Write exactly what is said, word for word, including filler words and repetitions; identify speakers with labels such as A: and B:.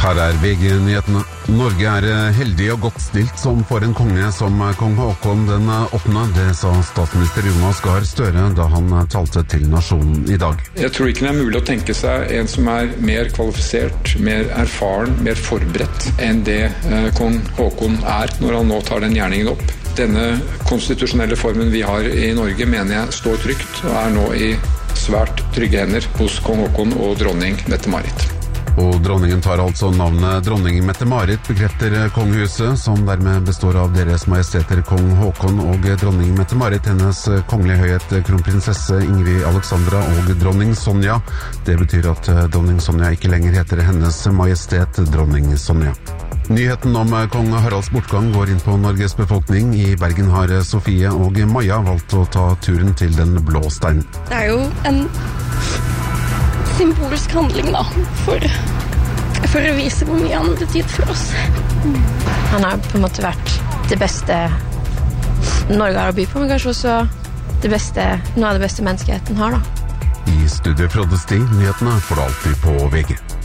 A: Her er V G-nyhetene. Norge er heldig og godt stilt som får en konge som kong Håkon den åttende. Det sa statsminister Jonas Gahr Støre da han talte til nasjonen i dag.
B: Jeg tror ikke det er mulig å tenke seg en som er mer kvalifisert, mer erfaren, mer forberedt enn det eh, kong Håkon er når han nå tar den gjerningen opp. Denne konstitusjonelle formen vi har i Norge mener jeg står trygt og er nå i svært trygge hender hos kong Håkon og dronning Mette-Marit.
A: Og dronningen tar altså navnet dronning Mette-Marit, bekrefter kongehuset, som dermed består av deres majesteter kong Håkon og dronning Mette-Marit, hennes kongelige høyhet kronprinsesse Ingrid Alexandra og dronning Sonja. Det betyr at dronning Sonja ikke lenger heter hennes majestet dronning Sonja. Nyheten om kong Haralds bortgang går inn på Norges befolkning. I Bergen har Sofie og Maja valgt å ta turen til den blå steinen.
C: Det er jo en symbolsk handling da, for, for å vise hvor mye han har betydd for oss.
D: Han har på en måte vært det beste Norge har å by på, men kanskje også det beste, noe av det beste menneskeheten har da.
A: I studio Frode Stig, nyhetene får du alltid på V G.